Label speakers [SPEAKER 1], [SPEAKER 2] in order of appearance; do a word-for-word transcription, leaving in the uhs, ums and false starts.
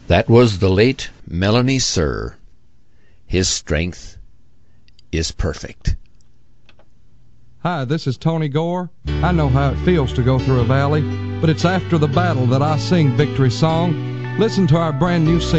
[SPEAKER 1] That was the late Melanie Sir. His strength is perfect.
[SPEAKER 2] Hi, this is Tony Gore. I know how it feels to go through a valley, but it's after the battle that I sing Victory Song. Listen to our brand new single.